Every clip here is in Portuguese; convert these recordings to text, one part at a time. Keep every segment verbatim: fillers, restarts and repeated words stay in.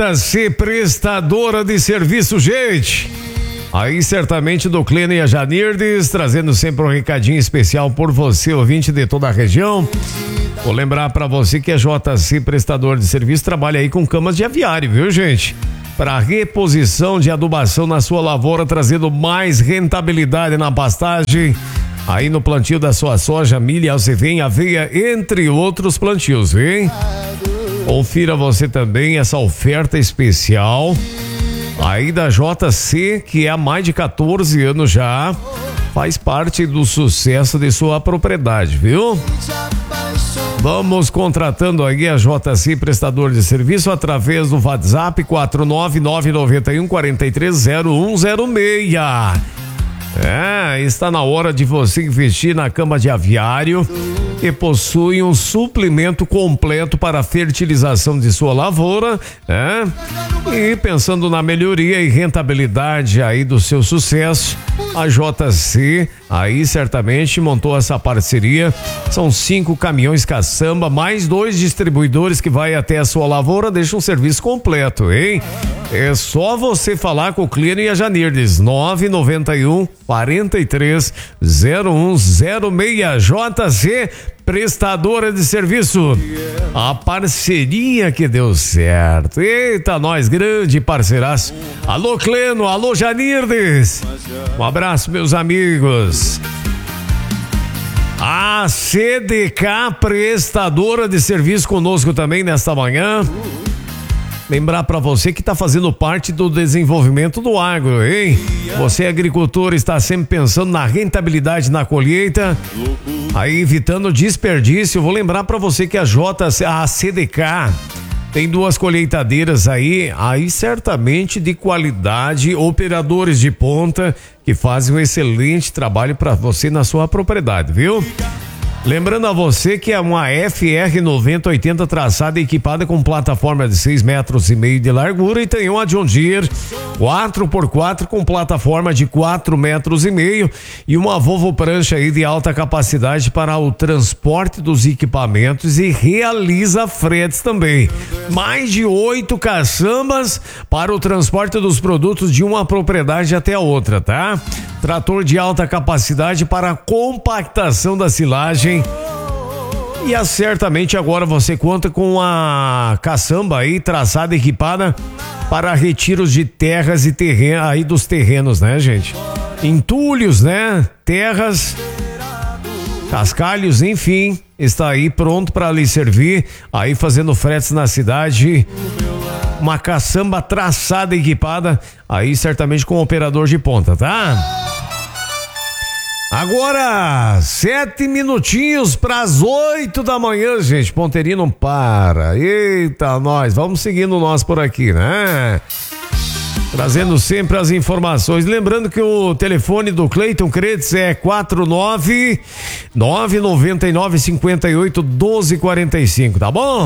Se prestadora de serviço, gente. Aí certamente do Clênio e a Janirdes, trazendo sempre um recadinho especial por você, ouvinte de toda a região. Vou lembrar para você que a J C Prestador de Serviço trabalha aí com camas de aviário, viu, gente? Para reposição de adubação na sua lavoura, trazendo mais rentabilidade na pastagem, aí no plantio da sua soja, milho, alcevém, aveia, entre outros plantios, hein? Confira você também essa oferta especial aí da J C, que há mais de quatorze anos já faz parte do sucesso de sua propriedade, viu? Vamos contratando aí a J C Prestador de Serviço através do WhatsApp quatro nove nove nove um quatro três zero um zero seis. É, está na hora de você investir na cama de aviário, que possui um suplemento completo para a fertilização de sua lavoura, é? E pensando na melhoria e rentabilidade aí do seu sucesso, a J C aí certamente montou essa parceria. São cinco caminhões caçamba, mais dois distribuidores que vai até a sua lavoura, deixa um serviço completo, hein? É só você falar com o Clênio e a Janirdes, nove nove um, quatro três zero um zero seis. J C Prestadora de Serviço, a parceria que deu certo. Eita, nós, grande parceiraço. Alô, Clênio, alô, Janirdes. Um abraço, meus amigos. A C D K Prestadora de Serviço conosco também nesta manhã. Lembrar para você que está fazendo parte do desenvolvimento do agro, hein? Você, agricultor, está sempre pensando na rentabilidade na colheita, aí evitando desperdício. Vou lembrar para você que a J C, a C D K tem duas colheitadeiras aí, aí certamente de qualidade, operadores de ponta que fazem um excelente trabalho para você na sua propriedade, viu? Lembrando a você que é uma F R noventa oitenta traçada e equipada com plataforma de seis metros e meio de largura, e tem uma John Deere quatro por quatro com plataforma de quatro metros e meio e uma Volvo prancha aí de alta capacidade para o transporte dos equipamentos e realiza fretes também. Mais de oito caçambas para o transporte dos produtos de uma propriedade até a outra, tá? Trator de alta capacidade para a compactação da silagem. E a, certamente agora você conta com a caçamba aí traçada, equipada para retiros de terras e terreno aí dos terrenos, né, gente? Entulhos, né? Terras, cascalhos, enfim, está aí pronto para lhe servir, aí fazendo fretes na cidade. Uma caçamba traçada, equipada, aí certamente com operador de ponta, tá? Agora, sete minutinhos para as oito da manhã, gente. Ponteirinho não para. Eita, nós. Vamos seguindo nós por aqui, né? Trazendo sempre as informações. Lembrando que o telefone do Cleiton Credes é quatro nove nove nove nove cinco oito um dois quatro cinco, tá bom?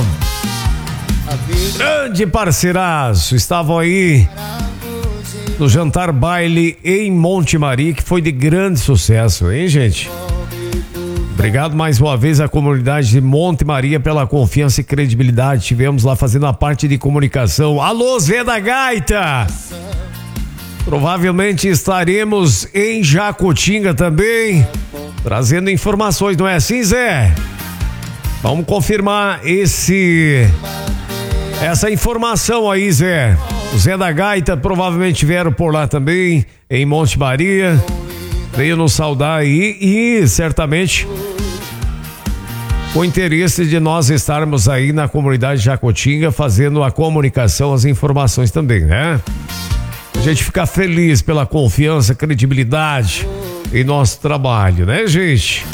Grande parceiraço. Estavam aí no jantar baile em Monte Maria, que foi de grande sucesso, hein, gente? Obrigado mais uma vez à comunidade de Monte Maria pela confiança e credibilidade. Tivemos lá fazendo a parte de comunicação. Alô, Zé da Gaita! Provavelmente estaremos em Jacutinga também, trazendo informações, não é assim, Zé? Vamos confirmar esse essa informação aí, Zé. O Zé da Gaita provavelmente vieram por lá também, em Monte Maria, veio nos saudar aí e certamente com interesse de nós estarmos aí na comunidade de Jacutinga fazendo a comunicação, as informações também, né? A gente fica feliz pela confiança, credibilidade em nosso trabalho, né, gente?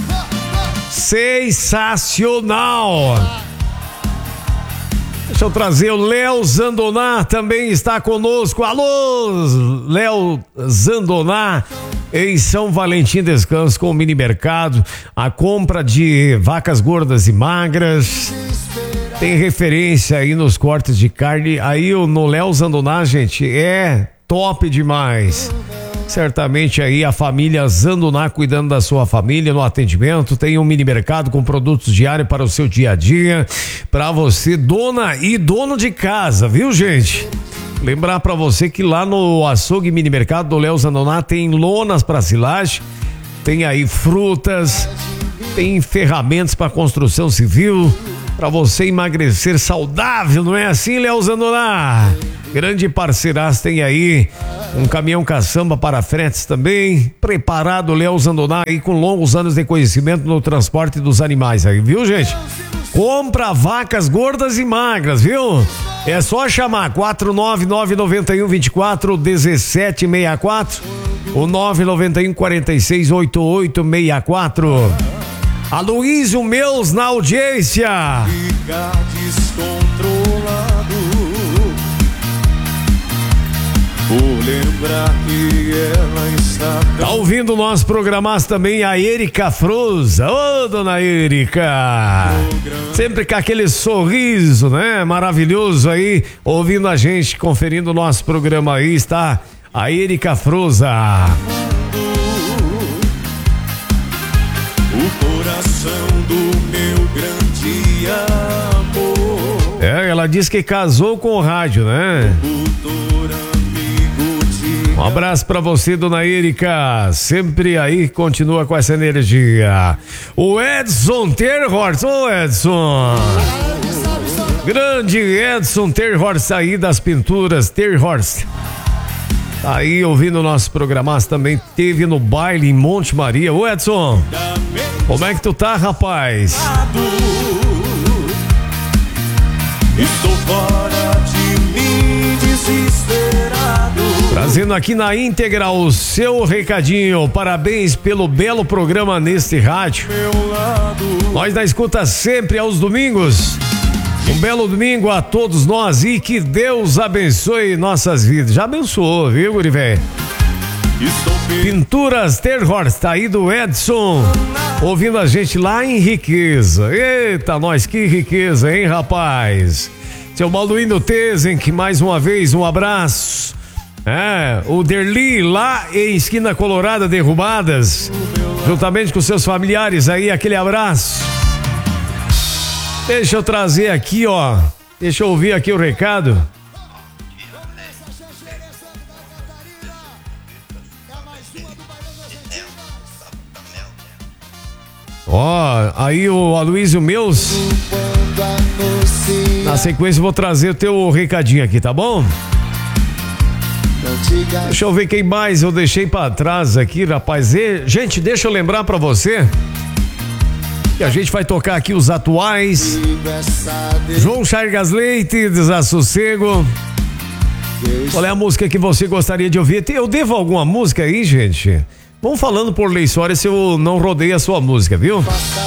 Sensacional! Deixa eu trazer o Léo Zandoná, também está conosco. Alô, Léo Zandoná, em São Valentim Descanso, com o mini mercado, a compra de vacas gordas e magras. Tem referência aí nos cortes de carne. Aí no Léo Zandoná, gente, é top demais. certamente aí a família Zandoná cuidando da sua família no atendimento. Tem um mini mercado com produtos diários para o seu dia a dia, para você, dona e dono de casa, viu, gente? Lembrar para você que lá no açougue mini mercado do Léo Zandoná tem lonas para silagem, tem aí frutas, tem ferramentas para construção civil, para você emagrecer saudável, não é assim, Léo Zandoná? Grande parceiraço, tem aí um caminhão caçamba para fretes também, preparado, Léo Zandoná aí com longos anos de conhecimento no transporte dos animais aí, viu, gente? Compra vacas gordas e magras, viu? É só chamar quatro nove nove nove um dois quatro um sete seis quatro ou nove nove um quatro seis oito oito seis quatro. Aloysio Meus na audiência. Fica descontrolado por lembrar que ela está. Tá ouvindo o nosso programaço também a Erika Froza. Ô, dona Erika, sempre com aquele sorriso, né? Maravilhoso aí, ouvindo a gente, conferindo o nosso programa aí, está a Erika Froza. O coração do meu grande amor. É, ela disse que casou com o rádio, né? Um abraço pra você, dona Erika, sempre aí, continua com essa energia. O Edson Terhorst, ô Edson, grande Edson Terhorst aí das pinturas Terhorst, tá aí ouvindo o nosso programa, também teve no baile em Monte Maria. Ô Edson, como é que tu tá, rapaz? Estou fora de mim, desesperado. Trazendo aqui na íntegra o seu recadinho. Parabéns pelo belo programa neste rádio. Nós na escuta sempre aos domingos. Um belo domingo a todos nós e que Deus abençoe nossas vidas. Já abençoou, viu, guri velho? Pinturas Terhorst, tá aí do Edson, ouvindo a gente lá em Riqueza. Eita, nós, que riqueza, hein, rapaz? Seu Balduino Tezen, que mais uma vez um abraço. É, o Derli lá em Esquina Colorada, Derrubadas, juntamente com seus familiares aí, aquele abraço. Deixa eu trazer aqui, ó, deixa eu ouvir aqui o recado. Ó, aí o Aloysio Meus. Na sequência eu vou trazer o teu recadinho aqui, tá bom? Deixa eu ver quem mais eu deixei pra trás aqui, rapaz. E, gente, deixa eu lembrar pra você que a gente vai tocar aqui os atuais. João Chargas Leite, Desassossego. Qual é a música que você gostaria de ouvir? Eu devo alguma música aí, gente? Vão falando por Leissória se eu não rodei a sua música, viu?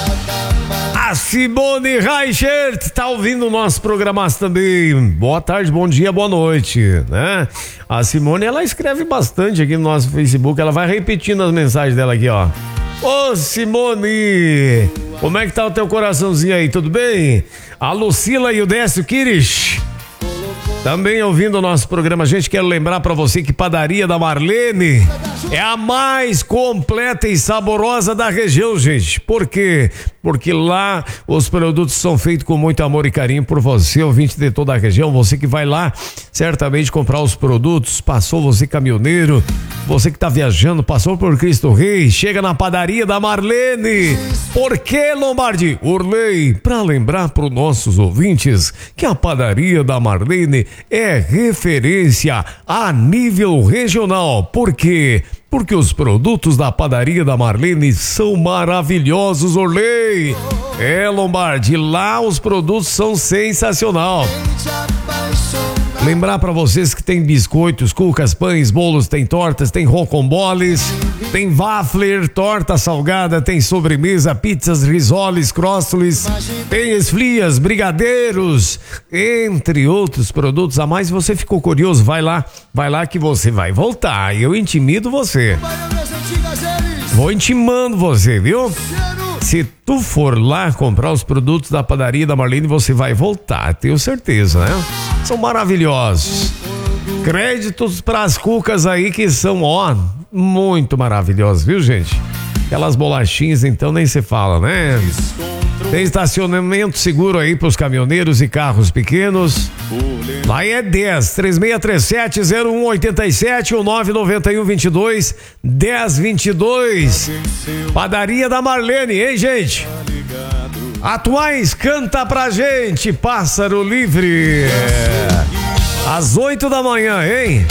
A Simone Reichert tá ouvindo o nosso programa também. Boa tarde, bom dia, boa noite, né? A Simone, ela escreve bastante aqui no nosso Facebook, ela vai repetindo as mensagens dela aqui, ó. Ô Simone, como é que tá o teu coraçãozinho aí, tudo bem? A Lucila e o Décio Kirish também ouvindo o nosso programa. Gente, quero lembrar pra você que Padaria da Marlene é a mais completa e saborosa da região, gente. Por quê? Porque lá os produtos são feitos com muito amor e carinho por você, ouvinte de toda a região. Você que vai lá certamente comprar os produtos, passou você caminhoneiro, você que tá viajando, passou por Cristo Rei, chega na Padaria da Marlene. Por que, Lombardi? Urlei, pra lembrar pros nossos ouvintes que a Padaria da Marlene é referência a nível regional. Por quê? Porque os produtos da Padaria da Marlene são maravilhosos, Orley. É, Lombardi, lá os produtos são sensacional. Lembrar pra vocês que tem biscoitos, cucas, pães, bolos, tem tortas, tem rocamboles, tem waffler, torta salgada, tem sobremesa, pizzas, risoles, crostles, tem esflias, brigadeiros, entre outros produtos a mais. Você ficou curioso? Vai lá, vai lá que você vai voltar. Eu intimido você. Vou intimando você, viu? Se tu for lá comprar os produtos da Padaria da Marlene, você vai voltar, tenho certeza, né? São maravilhosos. Créditos para as cucas aí que são, ó, muito maravilhosas, viu, gente? Aquelas bolachinhas, então, nem se fala, né? Tem estacionamento seguro aí pros caminhoneiros e carros pequenos. Lá é dez, três seis três sete, zero um oito sete ou nove nove um, vinte e dois, dez, vinte e dois. Padaria da Marlene, hein, gente? Atuais, canta pra gente, Pássaro Livre. É. Às oito da manhã, hein?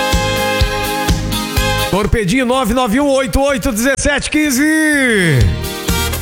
Torpedinho nove nove um, oito oito um sete um cinco.